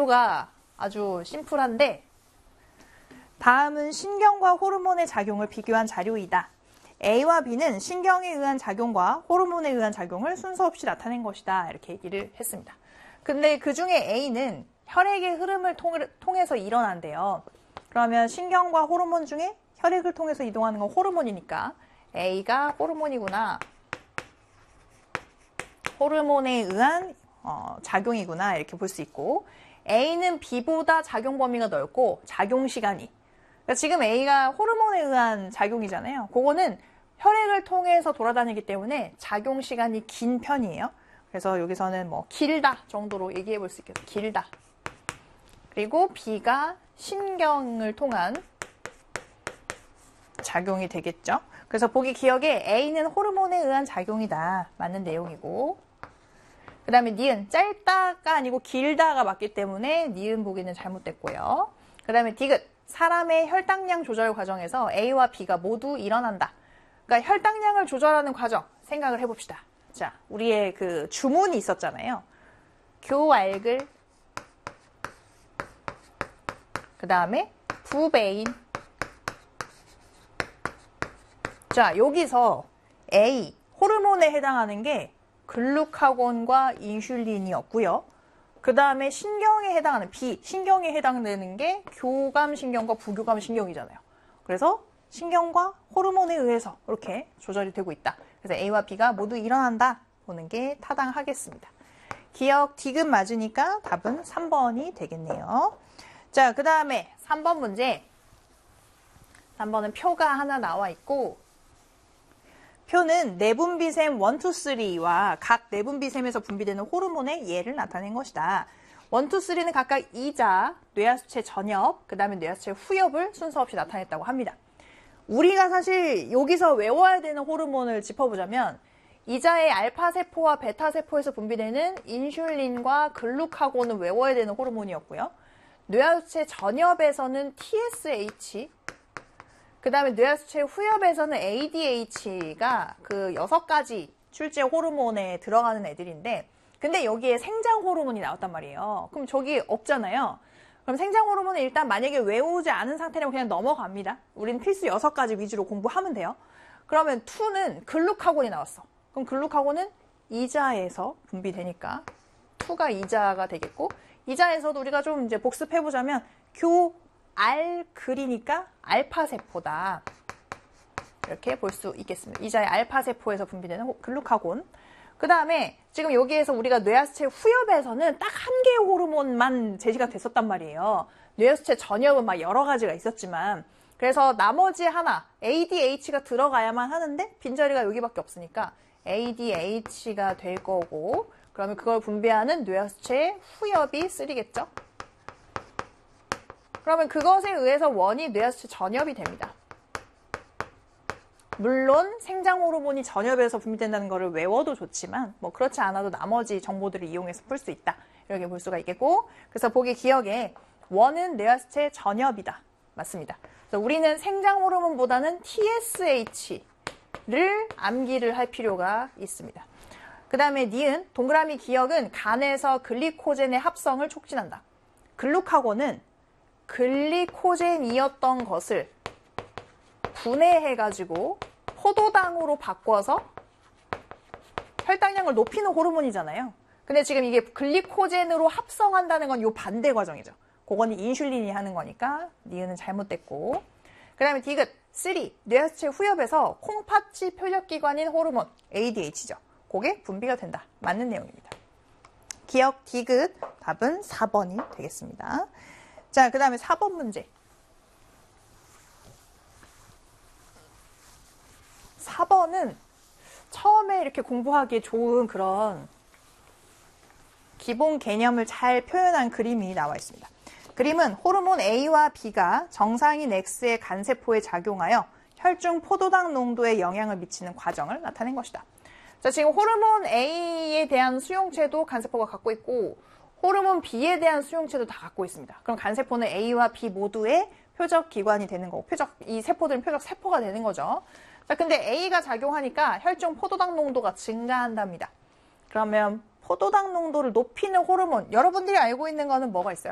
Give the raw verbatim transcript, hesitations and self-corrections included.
구조가 아주 심플한데 다음은 신경과 호르몬의 작용을 비교한 자료이다. A와 B는 신경에 의한 작용과 호르몬에 의한 작용을 순서 없이 나타낸 것이다. 이렇게 얘기를 했습니다. 근데 그 중에 A는 혈액의 흐름을 통해서 일어난대요. 그러면 신경과 호르몬 중에 혈액을 통해서 이동하는 건 호르몬이니까 A가 호르몬이구나. 호르몬에 의한 어, 작용이구나. 이렇게 볼 수 있고 A는 B보다 작용 범위가 넓고 작용 시간이 그러니까 지금 A가 호르몬에 의한 작용이잖아요. 그거는 혈액을 통해서 돌아다니기 때문에 작용 시간이 긴 편이에요. 그래서 여기서는 뭐 길다 정도로 얘기해 볼 수 있겠죠. 길다. 그리고 B가 신경을 통한 작용이 되겠죠. 그래서 보기 기억에 A는 호르몬에 의한 작용이다. 맞는 내용이고 그 다음에 니은 짧다가 아니고 길다가 맞기 때문에 니은 보기는 잘못됐고요. 그 다음에 디귿 사람의 혈당량 조절 과정에서 A와 B가 모두 일어난다. 그러니까 혈당량을 조절하는 과정 생각을 해봅시다. 자, 우리의 그 주문이 있었잖아요. 교알글 그 다음에 부베인 자, 여기서 A 호르몬에 해당하는 게 글루카곤과 인슐린이었고요. 그 다음에 신경에 해당하는 B, 신경에 해당되는 게 교감신경과 부교감신경이잖아요. 그래서 신경과 호르몬에 의해서 이렇게 조절이 되고 있다. 그래서 A와 B가 모두 일어난다 보는 게 타당하겠습니다. 기억 디귿 맞으니까 답은 삼 번이 되겠네요. 자, 그 다음에 삼 번 문제. 삼 번은 표가 하나 나와 있고 표는 내분비샘 일, 이, 삼와 각 내분비샘에서 분비되는 호르몬의 예를 나타낸 것이다. 일, 이, 삼는 각각 이자, 뇌하수체 전엽, 그 다음에 뇌하수체 후엽을 순서 없이 나타냈다고 합니다. 우리가 사실 여기서 외워야 되는 호르몬을 짚어보자면 이자의 알파세포와 베타세포에서 분비되는 인슐린과 글루카곤을 외워야 되는 호르몬이었고요. 뇌하수체 전엽에서는 티에스에이치, 그 다음에 뇌하수체 후엽에서는 에이디에이치가 그 여섯 가지 출제 호르몬에 들어가는 애들인데 근데 여기에 생장 호르몬이 나왔단 말이에요. 그럼 저기 없잖아요. 그럼 생장 호르몬은 일단 만약에 외우지 않은 상태라면 그냥 넘어갑니다. 우린 필수 여섯 가지 위주로 공부하면 돼요. 그러면 이는 글루카곤이 나왔어. 그럼 글루카곤은 이자에서 분비되니까 이가 이자가 되겠고 이자에서도 우리가 좀 이제 복습해보자면 교 알글이니까 알파세포다. 이렇게 볼 수 있겠습니다. 이자의 알파세포에서 분비되는 글루카곤. 그 다음에 지금 여기에서 우리가 뇌하수체 후엽에서는 딱 한 개의 호르몬만 제시가 됐었단 말이에요. 뇌하수체 전엽은 막 여러 가지가 있었지만 그래서 나머지 하나 에이디에이치가 들어가야만 하는데 빈자리가 여기밖에 없으니까 에이디에이치가 될 거고 그러면 그걸 분비하는 뇌하수체의 후엽이 쓰리겠죠. 그러면 그것에 의해서 원이 뇌하수체 전엽이 됩니다. 물론 생장 호르몬이 전엽에서 분비된다는 것을 외워도 좋지만 뭐 그렇지 않아도 나머지 정보들을 이용해서 풀 수 있다. 이렇게 볼 수가 있겠고 그래서 보기 기억에 원은 뇌하수체 전엽이다. 맞습니다. 그래서 우리는 생장 호르몬보다는 티에스에이치를 암기를 할 필요가 있습니다. 그 다음에 니은 동그라미 기억은 간에서 글리코젠의 합성을 촉진한다. 글루카곤은 글리코젠이었던 것을 분해해가지고 포도당으로 바꿔서 혈당량을 높이는 호르몬이잖아요. 근데 지금 이게 글리코젠으로 합성한다는 건 요 반대 과정이죠. 그거는 인슐린이 하는 거니까 니은은 잘못됐고 그 다음에 디귿 삼 뇌하수체 후엽에서 콩팥지 표적기관인 호르몬 에이디에이치죠. 그게 분비가 된다. 맞는 내용입니다. 기억 디귿 답은 사 번이 되겠습니다. 자, 그 다음에 사 번 문제. 사 번은 처음에 이렇게 공부하기 좋은 그런 기본 개념을 잘 표현한 그림이 나와 있습니다. 그림은 호르몬 A와 B가 정상인 X의 간세포에 작용하여 혈중 포도당 농도에 영향을 미치는 과정을 나타낸 것이다. 자, 지금 호르몬 A에 대한 수용체도 간세포가 갖고 있고 호르몬 B에 대한 수용체도 다 갖고 있습니다. 그럼 간세포는 A와 B 모두의 표적 기관이 되는 거고 표적 이 세포들은 표적 세포가 되는 거죠. 자, 근데 A가 작용하니까 혈중 포도당 농도가 증가한답니다. 그러면 포도당 농도를 높이는 호르몬, 여러분들이 알고 있는 거는 뭐가 있어요?